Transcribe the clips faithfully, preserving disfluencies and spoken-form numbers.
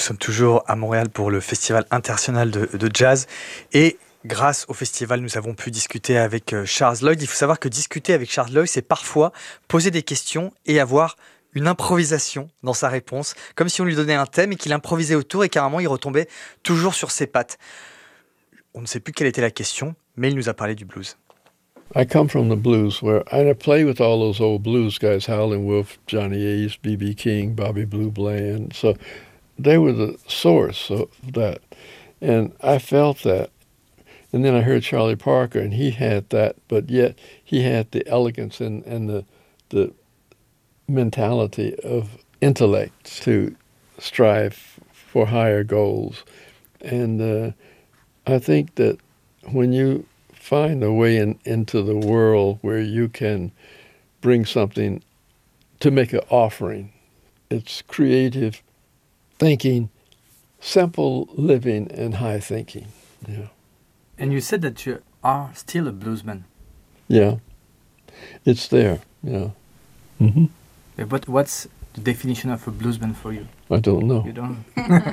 Nous sommes toujours à Montréal pour le Festival international de, de jazz et grâce au festival, nous avons pu discuter avec Charles Lloyd. Il faut savoir que discuter avec Charles Lloyd, c'est parfois poser des questions et avoir une improvisation dans sa réponse, comme si on lui donnait un thème et qu'il improvisait autour et qu'à un moment, il retombait toujours sur ses pattes. On ne sait plus quelle était la question, mais il nous a parlé du blues. I come from the blues, where I play with all those old blues guys, Howlin' Wolf, Johnny Ace, B B King, Bobby Blue Bland. So they were the source of that. And I felt that. And then I heard Charlie Parker, and he had that, but yet he had the elegance and, and the, the mentality of intellect to strive for higher goals. And uh, I think that when you find a way in, into the world where you can bring something to make an offering, it's creative thinking, simple living, and high thinking. Yeah. And you said that you are still a bluesman. Yeah, it's there. Yeah. Mm-hmm. But what's the definition of a bluesman for you? I don't know. You don't?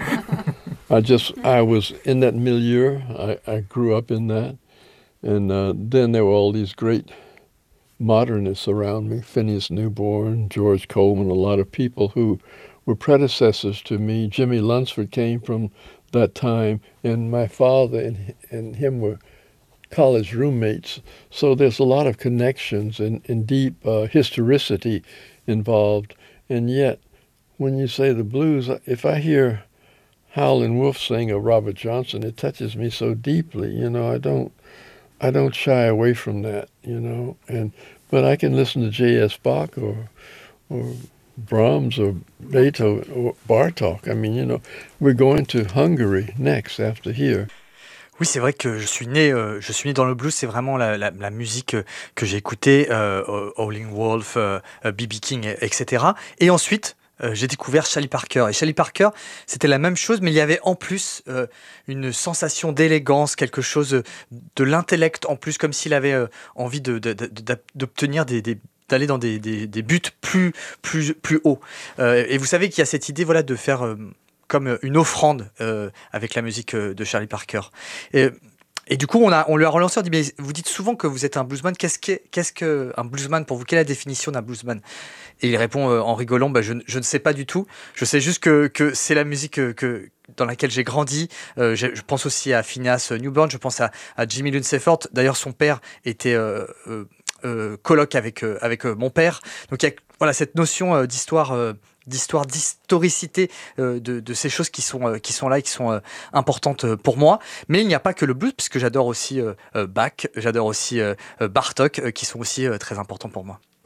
I just, I was in that milieu. I, I grew up in that. And uh, then there were all these great modernists around me, Phineas Newborn, George Coleman, a lot of people who were predecessors to me. Jimmy Lunsford came from that time, and my father and, and him were college roommates. So there's a lot of connections and, and deep uh, historicity involved. And yet, when you say the blues, if I hear Howlin' Wolf sing or Robert Johnson, it touches me so deeply. You know, I don't, I don't shy away from that. You know, and but I can listen to J S Bach or, or Brahms or Beethoven or Bartók. I mean, you know, we're going to Hungary next after here. Oui, c'est vrai que je suis né, euh, je suis né dans le blues. C'est vraiment la, la, la musique que j'ai écoutée, euh, Howlin' Wolf, euh, B B King, et cetera. Et ensuite, euh, j'ai découvert Charlie Parker. Et Charlie Parker, c'était la même chose, mais il y avait en plus euh, une sensation d'élégance, quelque chose de l'intellect en plus, comme s'il avait euh, envie de, de, de, de, d'obtenir des, des d'aller dans des, des, des buts plus, plus, plus hauts. Euh, et vous savez qu'il y a cette idée, voilà, de faire euh, comme une offrande euh, avec la musique euh, de Charlie Parker. Et, et du coup, on, a, on lui a relancé, on dit, mais vous dites souvent que vous êtes un bluesman. Qu'est-ce qu'est, qu'est-ce qu'un bluesman pour vous? Quelle est la définition d'un bluesman? Et il répond euh, en rigolant, bah, je, je ne sais pas du tout. Je sais juste que, que c'est la musique que, que, dans laquelle j'ai grandi. Euh, je, je pense aussi à Phineas Newborn, je pense à, à Jimmy Lunceford. D'ailleurs, son père était... Euh, euh, Euh, colloque avec euh, avec euh, mon père. Donc il y a voilà cette notion euh, d'histoire euh, d'histoire d'historicité euh, de, de ces choses qui sont euh, qui sont là et qui sont euh, importantes euh, pour moi. Mais il n'y a pas que le blues, puisque j'adore aussi euh, euh, Bach, j'adore aussi euh, Bartók, euh, qui sont aussi euh, très importants pour moi.